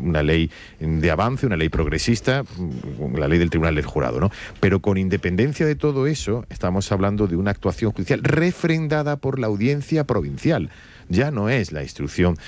una ley de avance, una ley progresista, la ley del Tribunal del Jurado, ¿no? Pero con independencia de todo eso, estamos hablando de una actuación judicial refrendada por la Audiencia Provincial. Ya no es la instrucción